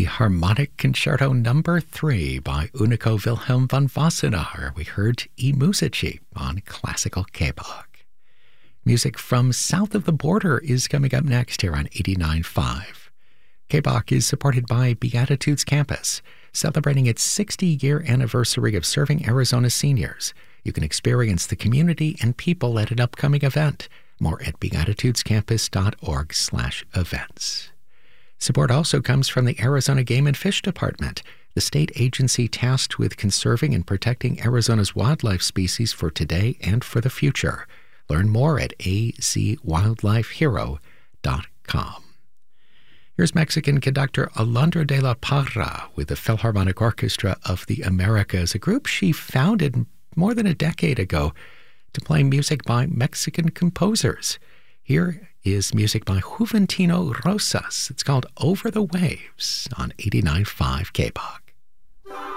the Harmonic Concerto No. 3 by Unico Wilhelm von Wassenaar. We heard E Musici on Classical K-Bach. Music from south of the border is coming up next here on 89.5. K-Bach is supported by Beatitudes Campus, celebrating its 60-year anniversary of serving Arizona seniors. You can experience the community and people at an upcoming event. More at beatitudescampus.org/events. Support also comes from the Arizona Game and Fish Department, the state agency tasked with conserving and protecting Arizona's wildlife species for today and for the future. Learn more at azwildlifehero.com. Here's Mexican conductor Alondra de la Parra with the Philharmonic Orchestra of the Americas, a group she founded more than a decade ago to play music by Mexican composers. Here is music by Juventino Rosas. It's called Over the Waves on 89.5 K-Bach.